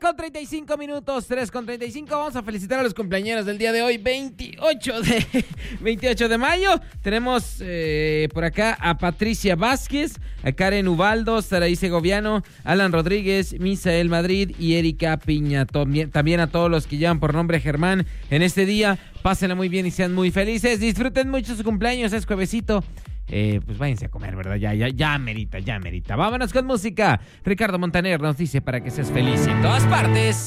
3:35, 3:35. Vamos a felicitar a los cumpleaños del día de hoy, 28 de mayo. Tenemos por acá a Patricia Vázquez, a Karen Ubaldo, Saraí Segoviano, Alan Rodríguez, Misael Madrid y Erika Piña. También a todos los que llevan por nombre Germán en este día. Pásenla muy bien y sean muy felices. Disfruten mucho su cumpleaños, es juevesito. Pues váyanse a comer, ¿verdad? Ya merita. Vámonos con música. Ricardo Montaner nos dice para que seas feliz en todas partes.